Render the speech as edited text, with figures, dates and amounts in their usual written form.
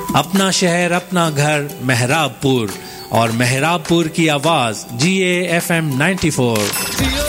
अपना शहर अपना घर मेहराबपुर और मेहराबपुर की आवाज GAFM 94।